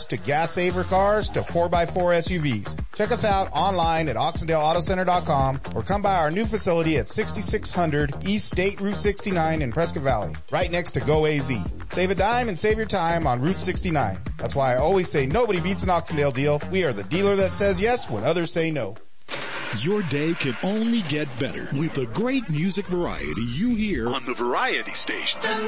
to gas saver cars to 4x4 SUVs. Check us out online at OxendaleAutoCenter.com or come by our new facility at 6600 East State Route 69 in Prescott Valley, right next to Go AZ. Save a dime and save your time on Route 69. That's why I always say nobody beats an Oxendale deal. We are the dealer that says yes when others say no. Your day can only get better with the great music variety you hear on the Variety Station.